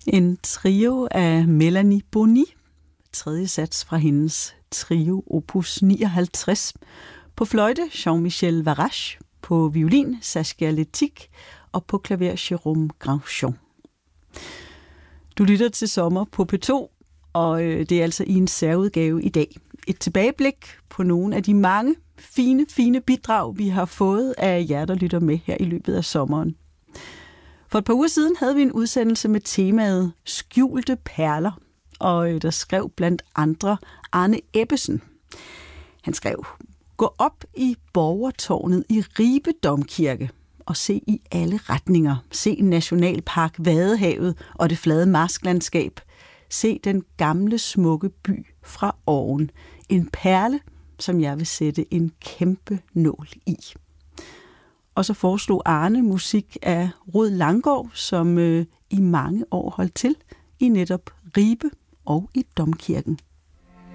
En trio af Melanie Boni, tredje sats fra hendes trio opus 59, på fløjte Jean-Michel Varrache, på violin Saskia Letic og på klaver Jérôme Grandchon. Du lytter til Sommer på P2, og det er altså i en særudgave i dag. Et tilbageblik på nogle af de mange fine bidrag, vi har fået af jer, der lytter med her i løbet af sommeren. For et par uger siden havde vi en udsendelse med temaet Skjulte perler, og der skrev blandt andre Arne Ebbesen. Han skrev: Gå op i borgertårnet i Ribe Domkirke og se i alle retninger. Se Nationalpark Vadehavet og det flade marsklandskab. Se den gamle smukke by fra oven. En perle, som jeg vil sætte en kæmpe nål i. Og så foreslog Arne musik af Rod Langgaard, som i mange år holdt til i netop Ribe og i Domkirken.